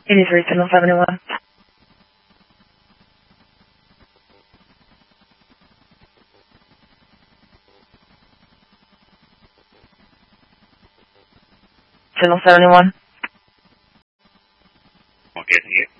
It is reached Signal 71. Signal 71. Okay, see you.